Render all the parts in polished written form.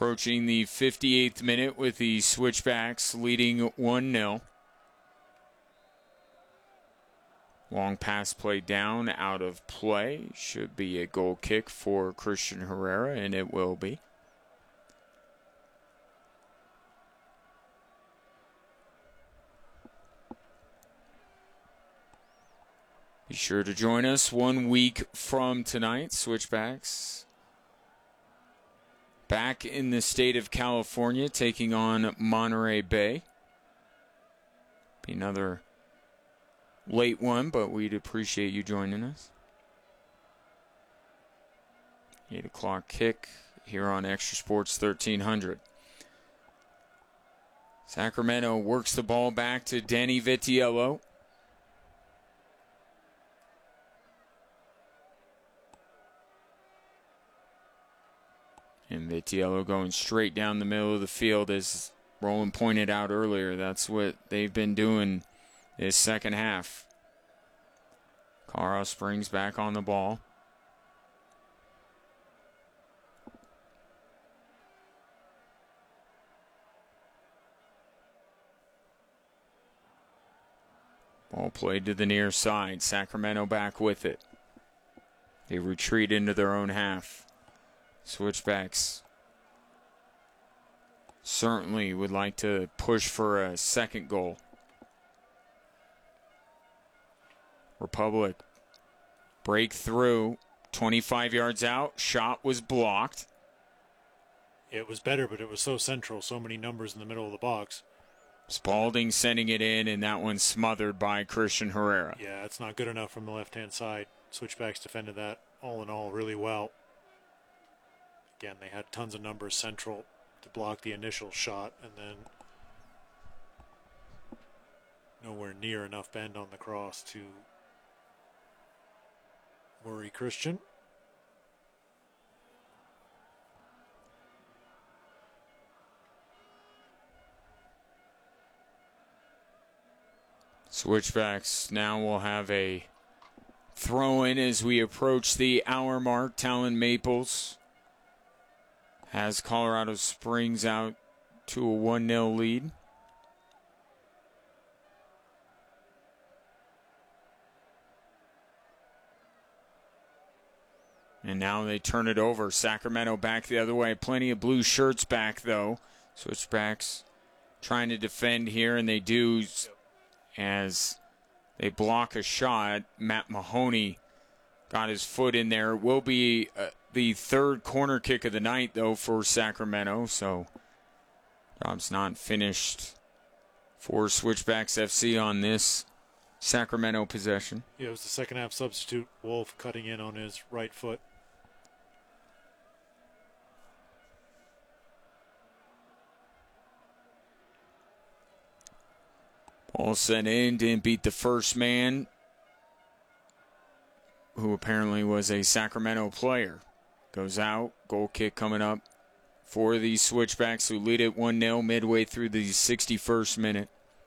Approaching the 58th minute with the Switchbacks leading 1-0. Long pass played down, out of play. Should be a goal kick for Christian Herrera, and it will be. Be sure to join us 1 week from tonight. Switchbacks back in the state of California, taking on Monterey Bay. Be another late one, but we'd appreciate you joining us. 8 o'clock kick here on Extra Sports 1300. Sacramento works the ball back to Danny Vitiello. And Vitiello going straight down the middle of the field, as Roland pointed out earlier. That's what they've been doing this second half. Colorado Springs back on the ball. Ball played to the near side. Sacramento back with it. They retreat into their own half. Switchbacks certainly would like to push for a second goal. Republic break through, 25 yards out. Shot was blocked. It was better, but it was so central. So many numbers in the middle of the box. Spalding sending it in, and that one smothered by Christian Herrera. Yeah, it's not good enough from the left-hand side. Switchbacks defended that all in all really well. Again, they had tons of numbers central to block the initial shot, and then nowhere near enough bend on the cross to worry Christian. Switchbacks now will have a throw-in as we approach the hour mark. Talon Maples has Colorado Springs out to a 1-0 lead. And now they turn it over. Sacramento back the other way. Plenty of blue shirts back, though. Switchbacks trying to defend here, and they do as they block a shot. Matt Mahoney got his foot in there. It will be the third corner kick of the night, though, for Sacramento. So job's not finished for Switchbacks FC on this Sacramento possession. Yeah, it was the second half substitute. Wolf cutting in on his right foot. Ball sent in, didn't beat the first man, who apparently was a Sacramento player. Goes out, goal kick coming up for the Switchbacks, who lead it 1-0 midway through the 61st minute.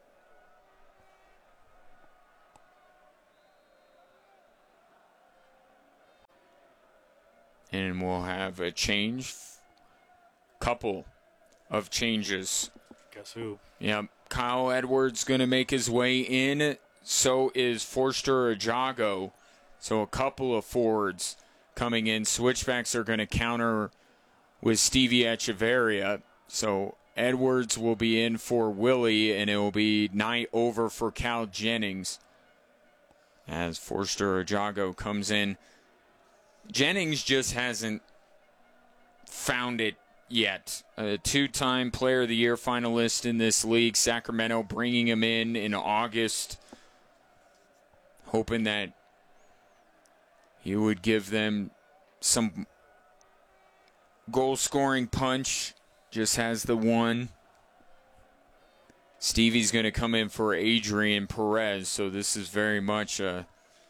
And we'll have a change, couple of changes. Guess who? Yeah, Kyle Edwards going to make his way in. So is Forster Ajago. So a couple of forwards coming in. Switchbacks are going to counter with Stevie Echeverria. So Edwards will be in for Willie, and it will be night over for Cal Jennings as Forster Ajago comes in. Jennings just hasn't found it yet. A two-time Player of the Year finalist in this league. Sacramento bringing him in August, hoping that he would give them some goal-scoring punch. Just has the one. Stevie's going to come in for Adrian Perez, so this is very much a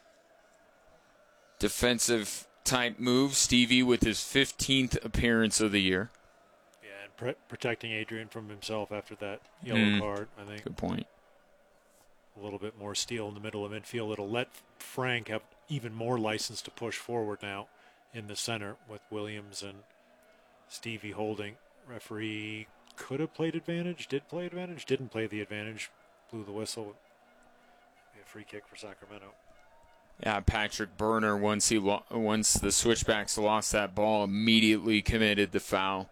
defensive type move. Stevie with his 15th appearance of the year. Yeah, and protecting Adrian from himself after that yellow card, I think. Good point. A little bit more steel in the middle of midfield. It'll let Frank have even more license to push forward now in the center with Williams and Stevie holding Referee could have played advantage, did play advantage, didn't play the advantage, blew the whistle. A free kick for Sacramento. Yeah, Patrick Berner, once the Switchbacks lost that ball, immediately committed the foul.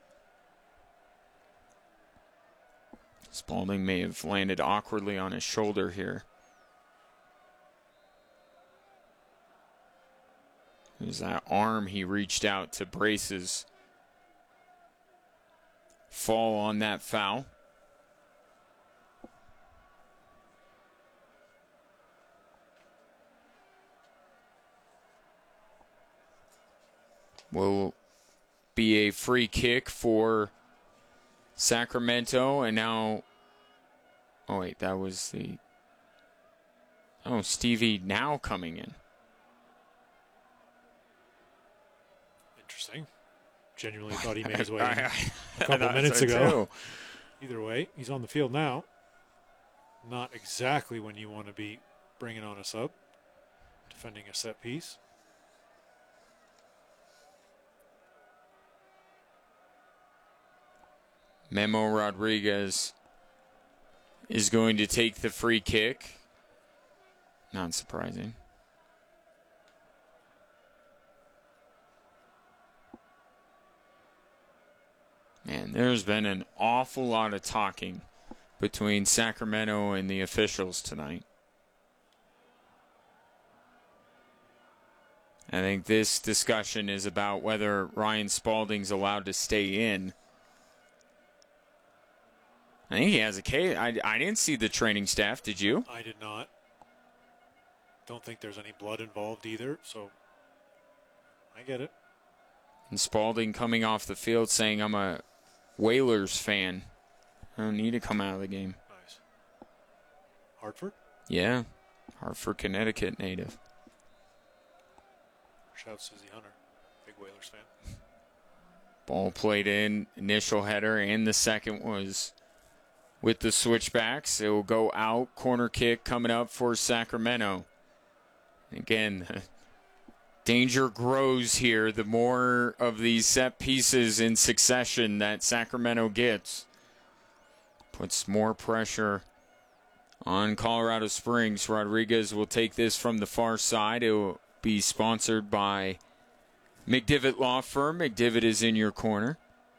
Spalding may have landed awkwardly on his shoulder here. It was that arm he reached out to brace his fall on that foul. Will be a free kick for Sacramento, and now, oh wait, that was Stevie now coming in. Interesting. Genuinely thought he made his way in a I couple minutes ago. Too. Either way, he's on the field now. Not exactly when you want to be bringing on a sub, defending a set piece. Memo Rodriguez is going to take the free kick. Not surprising. Man, there's been an awful lot of talking between Sacramento and the officials tonight. I think this discussion is about whether Ryan Spalding's allowed to stay in. I think he has a case. I didn't see the training staff. Did you? I did not. Don't think there's any blood involved either, so I get it. And Spalding coming off the field saying, I'm a Whalers fan. I don't need to come out of the game. Nice. Hartford? Yeah. Hartford, Connecticut native. Shout Susie Hunter. Big Whalers fan. Ball played in. Initial header, and the second was with the Switchbacks. It will go out. Corner kick coming up for Sacramento. Again, danger grows here the more of these set pieces in succession that Sacramento gets. Puts more pressure on Colorado Springs. Rodriguez will take this from the far side. It will be sponsored by McDivitt Law Firm. McDivitt is in your corner.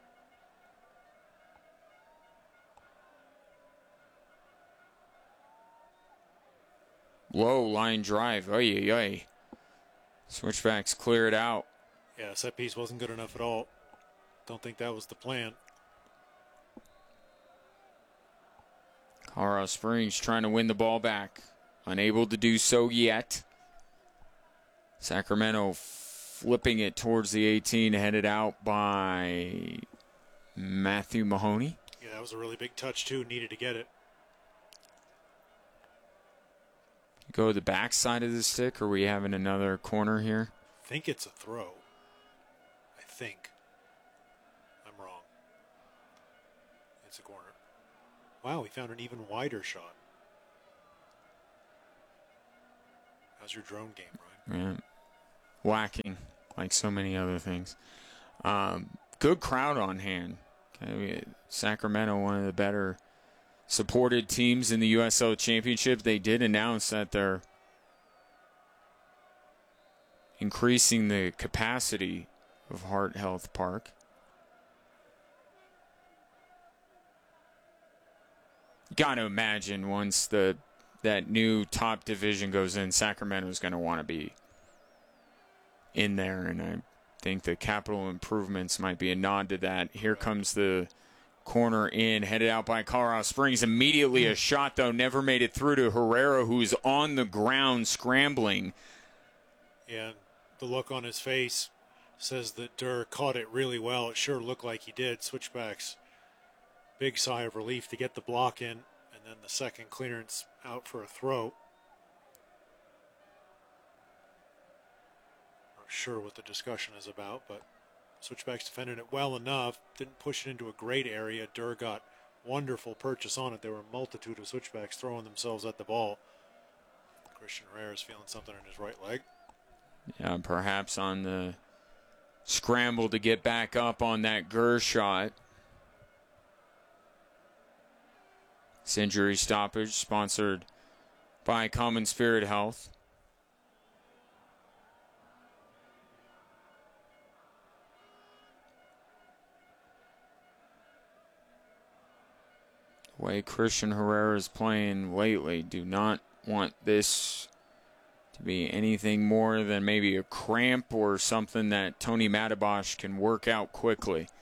Low line drive. Oy, oy. Switchbacks clear it out. Yeah, set piece wasn't good enough at all. Don't think that was the plan. Colorado Springs trying to win the ball back. Unable to do so yet. Sacramento flipping it towards the 18, headed out by Matthew Mahoney. Yeah, that was a really big touch, too. Needed to get it. Go to the back side of the stick, or are we having another corner here? I think it's a throw. I think. I'm wrong. It's a corner. Wow, we found an even wider shot. How's your drone game, Ryan? Yeah. Whacking, like so many other things. Good crowd on hand. Okay, Sacramento, one of the better supported teams in the USL Championship. They did announce that they're increasing the capacity of Heart Health Park. Got to imagine once that new top division goes in, Sacramento is going to want to be in there, and I think the capital improvements might be a nod to that. Here comes the corner in, headed out by Colorado Springs. Immediately a shot, though, never made it through to Herrera, who's on the ground scrambling. Yeah, the look on his face says that Durr caught it really well. It sure looked like he did. Switchbacks, big sigh of relief to get the block in, and then the second clearance out for a throw. Not sure what the discussion is about, but Switchbacks defended it well enough, didn't push it into a great area. Durr got wonderful purchase on it. There were a multitude of Switchbacks throwing themselves at the ball. Christian Herrera is feeling something in his right leg. Yeah, perhaps on the scramble to get back up on that Gurr shot. This injury stoppage sponsored by Common Spirit Health. The way Christian Herrera is playing lately, do not want this to be anything more than maybe a cramp or something that Tony Matabosh can work out quickly.